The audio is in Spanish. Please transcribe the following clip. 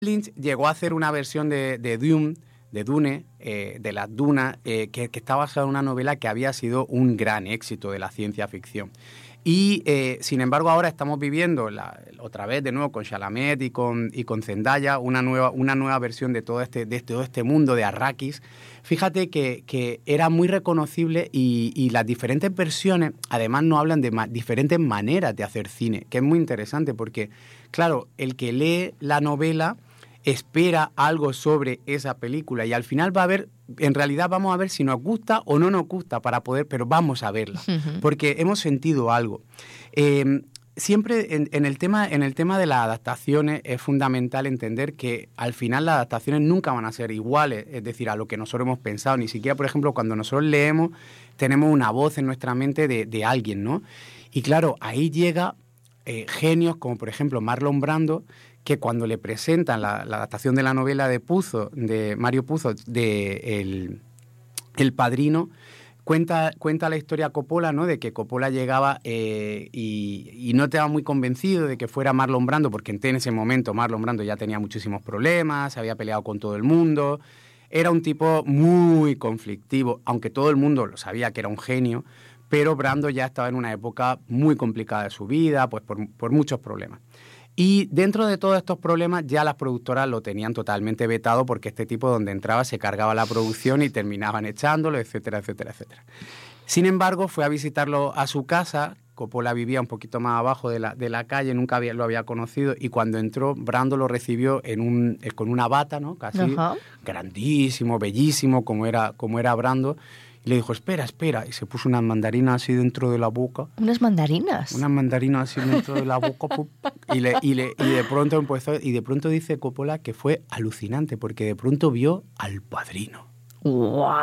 Lynch llegó a hacer una versión de Dune, de las Dunas, que está basada en una novela que había sido un gran éxito de la ciencia ficción. Y, sin embargo, ahora estamos viviendo, otra vez de nuevo con Chalamet y con Zendaya, una nueva versión de todo este mundo de Arrakis. Fíjate que era muy reconocible y las diferentes versiones, además, nos hablan de diferentes maneras de hacer cine, que es muy interesante porque, claro, el que lee la novela espera algo sobre esa película y al final en realidad vamos a ver si nos gusta o no nos gusta pero vamos a verla, porque hemos sentido algo. Siempre en el tema de las adaptaciones es fundamental entender que al final las adaptaciones nunca van a ser iguales, es decir, a lo que nosotros hemos pensado, ni siquiera, por ejemplo, cuando nosotros leemos, tenemos una voz en nuestra mente de alguien, ¿no? Y claro, ahí llega genios como, por ejemplo, Marlon Brando, que cuando le presentan la adaptación de la novela de Mario Puzo, de El Padrino, cuenta la historia Coppola, ¿no? De que Coppola llegaba y no estaba muy convencido de que fuera Marlon Brando, porque en ese momento Marlon Brando ya tenía muchísimos problemas, se había peleado con todo el mundo, era un tipo muy conflictivo, aunque todo el mundo lo sabía que era un genio, pero Brando ya estaba en una época muy complicada de su vida, pues por muchos problemas. Y dentro de todos estos problemas ya las productoras lo tenían totalmente vetado porque este tipo donde entraba se cargaba la producción y terminaban echándolo, etcétera, etcétera, etcétera. Sin embargo, fue a visitarlo a su casa. Coppola vivía un poquito más abajo de la calle, nunca lo había conocido, y cuando entró, Brando lo recibió con una bata, ¿no? Casi grandísimo, bellísimo, como era Brando. Y le dijo, espera, y se puso unas mandarinas así dentro de la boca. ¿Unas mandarinas? Unas mandarinas así dentro de la boca, y de pronto empezó, y de pronto dice Coppola que fue alucinante, porque de pronto vio al Padrino. ¡Wow!